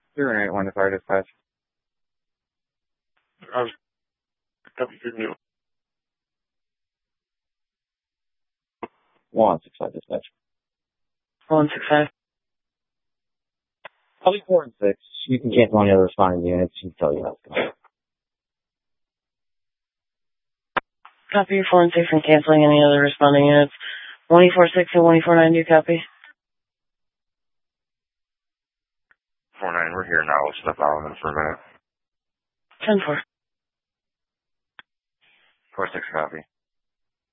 081 to fire dispatch. I was W3 165 dispatch. 165. I'll be 4 and 6. You can cancel any other responding units. You can tell you how it's going. Copy your 4 and 6 and canceling any other responding units. 146 and 149, do you copy? 49, we're here now. We'll step out of it for a minute. 10-4. 46 copy.